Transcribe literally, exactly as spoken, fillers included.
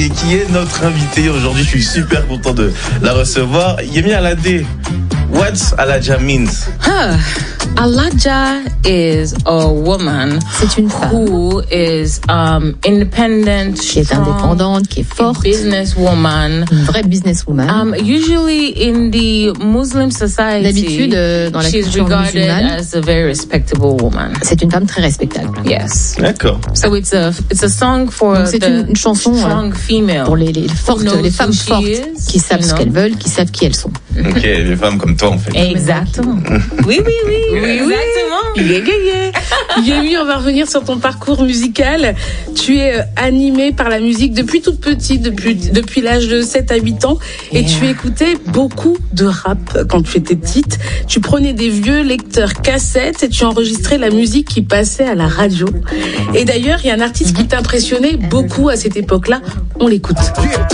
Et qui est notre invitée aujourd'hui. Je suis super content de la recevoir. Yemi Alade, what's Alaja means? Huh. Alaja is a woman C'est une femme who is um, independent, qui est strong, indépendante, qui est forte, businesswoman. une vraie businesswoman. Um, usually in the Muslim society, D'habitude, euh, dans la she's culture regarded musulmane, as a very respectable woman. c'est une femme très respectable. Yes. D'accord. So it's a it's a song for Donc c'est the une, une chanson strong euh, female. pour les, les fortes, knows les femmes who she fortes is, qui savent you ce know. qu'elles veulent, qui savent qui elles sont. Ok, les femmes comme toi en fait. Exactement. Oui, oui, oui. Oui, exactement. Yeah, yeah, yeah. Yemi, on va revenir sur ton parcours musical. Tu es euh, animée par la musique depuis toute petite, depuis, depuis l'âge de sept à huit ans. Et Yeah. tu écoutais beaucoup de rap quand tu étais petite. Tu prenais des vieux lecteurs cassettes et tu enregistrais la musique qui passait à la radio. Et d'ailleurs, il y a un artiste qui t'impressionnait beaucoup à cette époque-là. On l'écoute.